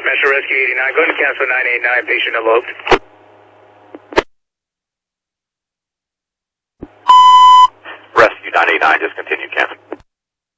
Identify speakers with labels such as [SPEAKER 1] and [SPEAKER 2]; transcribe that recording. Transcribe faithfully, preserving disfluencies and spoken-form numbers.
[SPEAKER 1] Metro Rescue eighty-nine, go to cancel nine eight nine, patient eloped.
[SPEAKER 2] Rescue nine eight nine, just continue cancel.